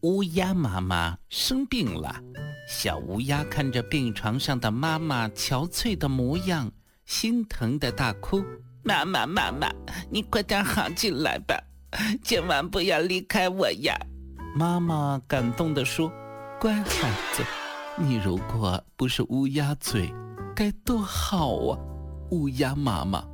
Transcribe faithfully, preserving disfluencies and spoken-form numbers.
乌鸦妈妈生病了，小乌鸦看着病床上的妈妈憔悴的模样，心疼的大哭：妈妈妈妈，你快点好进来吧，千万不要离开我呀！妈妈感动地说：乖孩子，你如果不是乌鸦嘴，该多好啊！乌鸦妈妈